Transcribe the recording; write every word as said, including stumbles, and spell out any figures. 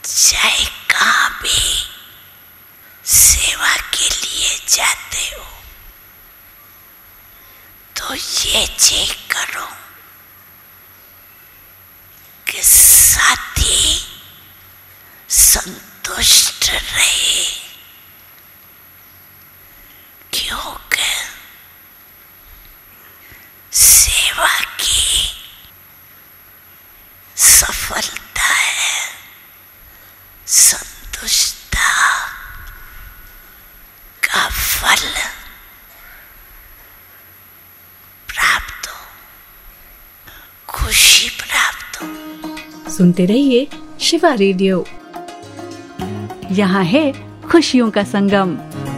चाहे कहाँ भी सेवा के लिए जाते हो तो ये चेक करो कि साथी संतुष्ट रहे, क्योंकि सेवा की सफलता है संतुष्टता का फल प्राप्त हो, खुशी प्राप्त हो। सुनते रहिए शिवा रेडियो, यहाँ है खुशियों का संगम।